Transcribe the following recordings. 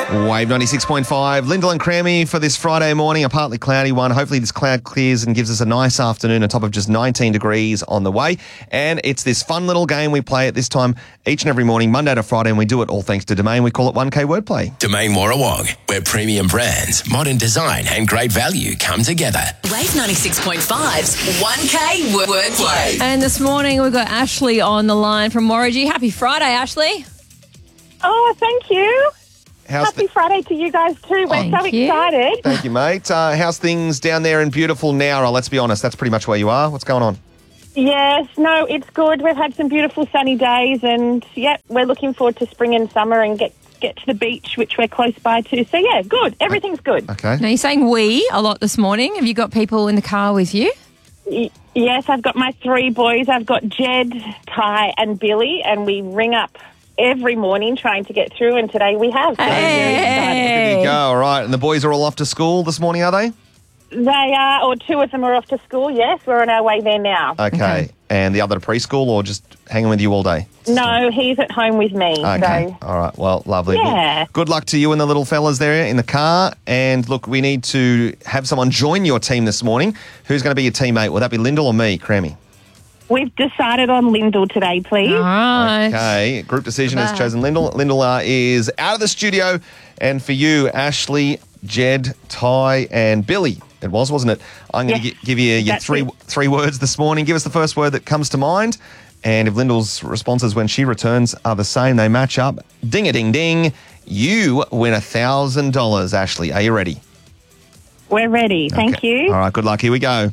Wave 96.5, Lyndall and Crammy for this Friday morning, a partly cloudy one. Hopefully this cloud clears and gives us a nice afternoon, a top of just 19 degrees on the way. And it's this fun little game we play at this time each and every morning, Monday to Friday, and we do it all thanks to Domain. We call it 1K Wordplay. Domain Warrawong, where premium brands, modern design and great value come together. Wave 96.5's 1K Wordplay. And this morning we've got Ashley on the line from Warrawong. Happy Friday, Ashley. Oh, thank you. How's Happy Friday to you guys too. We're so excited. Thank you, mate. How's things down there in beautiful Nowra? Let's be honest, that's pretty much where you are. What's going on? Yes, no, it's good. We've had some beautiful sunny days and, we're looking forward to spring and summer and get to the beach, which we're close by too. So, good. Everything's good. Okay. Now, you're saying we a lot this morning. Have you got people in the car with you? Yes, I've got my three boys. I've got Jed, Ty and Billy, and we ring up every morning trying to get through, and today we have. So I'm very excited. There you go. All right. And the boys are all off to school this morning, are they? They are, or two of them are off to school, yes. We're on our way there now. Okay. And the other to preschool or just hanging with you all day? No, he's at home with me. Okay. So. All right. Well, lovely. Yeah. Good luck to you and the little fellas there in the car. And look, we need to have someone join your team this morning. Who's going to be your teammate? Will that be Lyndall or me, Crammy? We've decided on Lyndall today, please. All right. Okay, group decision has chosen Lyndall. Lyndall is out of the studio. And for you, Ashley, Jed, Ty and Billy, it was, wasn't it? I'm going to give you your three words this morning. Give us the first word that comes to mind. And if Lyndall's responses when she returns are the same, they match up. Ding-a-ding-ding. You win $1,000, Ashley. Are you ready? We're ready. Thank you. All right, good luck. Here we go.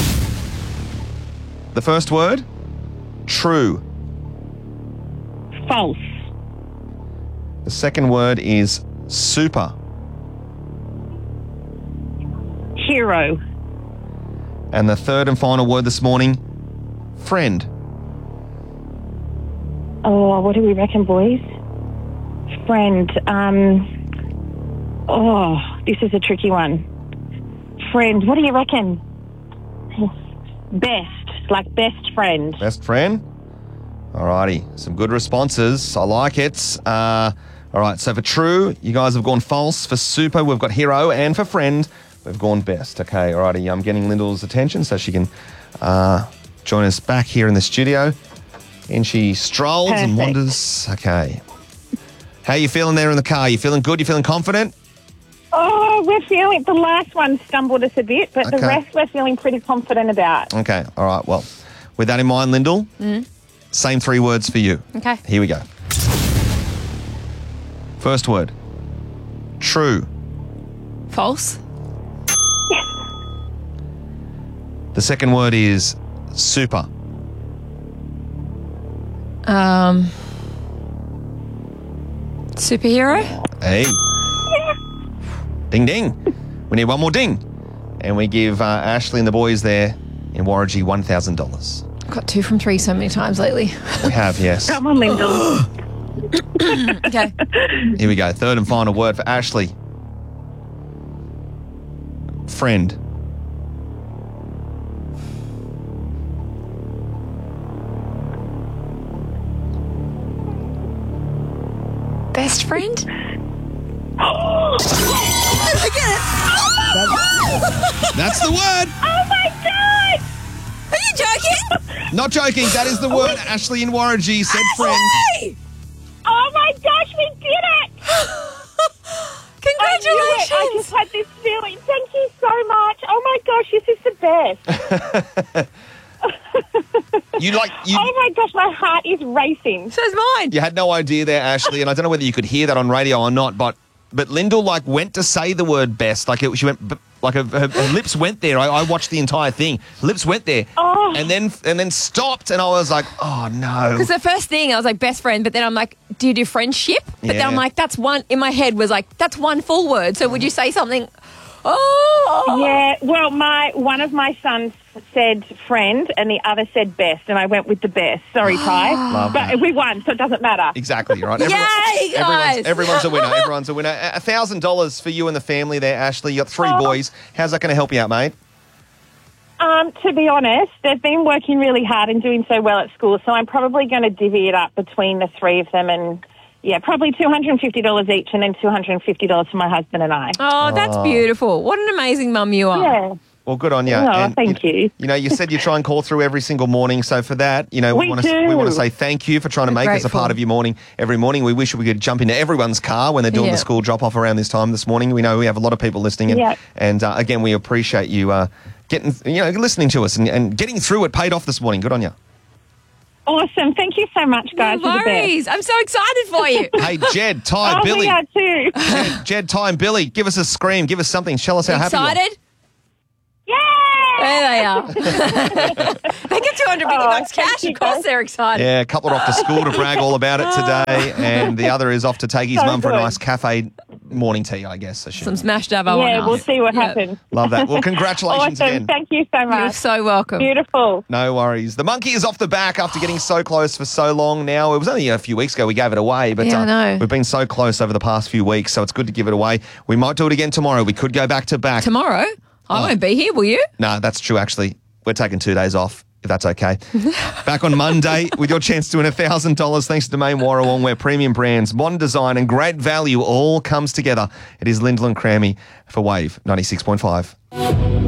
The first word, true. False. The second word is super. Hero. And the third and final word this morning, friend. Oh, what do we reckon, boys? Friend. This is a tricky one. Friend. What do you reckon? Best. Like best friend. Best friend? All righty. Some good responses. I like it. All right. So for true, you guys have gone false. For super, we've got hero. And for friend, we've gone best. Okay. All righty. I'm getting Lyndall's attention so she can join us back here in the studio. And she strolls and wanders. Okay. How you feeling there in the car? You feeling good? You feeling confident? Oh, we're feeling... The last one stumbled us a bit, but the rest we're feeling pretty confident about. Okay. All right. Well, with that in mind, Lyndall, same three words for you. Okay. Here we go. First word, true. False. The second word is super. Superhero. Hey. Ding, ding. We need one more ding. And we give Ashley and the boys there in Warrawong $1,000. Got 2 from 3 so many times lately. We have, yes. Come on, Lyndall. Okay. Here we go. Third and final word for Ashley. Friend. Best friend? That's the word. Oh, my God! Are you joking? Not joking. That is the word. Ashley in Warrawong said friend. Hey! Oh, my gosh, we did it! Congratulations! I just had this feeling. Thank you so much. Oh, my gosh, this is the best. Oh, my gosh, my heart is racing. So's mine. You had no idea there, Ashley, and I don't know whether you could hear that on radio or not, but Lyndall went to say the word best, she went her lips went there. I watched the entire thing. Lips went there, and then stopped, and I was like, oh no. Because the first thing I was like best friend, but then I'm like, do you do friendship? But then I'm like, that's one in my head was like that's one full word. So would you say something? Oh, yeah. Well, one of my sons said friend, and the other said best, and I went with the best. Sorry, Ty, but we won, so it doesn't matter. Exactly right. Yay, guys! Everyone's a winner. Everyone's a winner. $1,000 for you and the family there, Ashley. You got 3 boys. How's that going to help you out, mate? To be honest, they've been working really hard and doing so well at school, so I'm probably going to divvy it up between the 3 of them and Yeah, probably $250 each and then $250 for my husband and I. Oh, that's beautiful. What an amazing mum you are. Yeah. Well, good on you. Oh, thank you. You know, you said you try and call through every single morning. So for that, you know, we We want do. to say thank you for trying to make us a Grateful. part of your morning every morning. We wish we could jump into everyone's car when they're doing Yeah. the school drop off around this time this morning. We know we have a lot of people listening, and, Yeah. and again, we appreciate you getting, listening to us and getting through it. Paid off this morning. Good on you. Awesome. Thank you so much, guys. No You're the best. worries. I'm so excited for you. Hey, Jed, Ty, Oh, Billy. we are too. Jed, Ty, and Billy, give us a scream. Give us something. Tell us how happy you are. Excited? Yay! There they are. They get $250 thank cash. you, Of course guys. they're excited. Yeah, a couple are off to school to brag all about it today, and the other is off to take his So mum for a good. nice cafe morning tea, I guess. Some smashed Avo on Yeah, us. we'll see what Yeah. happens. Love that. Well, congratulations Awesome. again. Thank you so You're much. so welcome. Beautiful. No worries. The monkey is off the back after getting so close for so long now. It was only a few weeks ago we gave it away, but Yeah, I know. we've been so close over the past few weeks, so it's good to give it away. We might do it again tomorrow. We could go back to back. Tomorrow, I won't be here, will you? No, that's true, actually. We're taking 2 days off, if that's okay. Back on Monday with your chance to win $1,000 thanks to Domain Warrawong, where premium brands, modern design and great value all comes together. It is Lyndall and Crammy for Wave 96.5.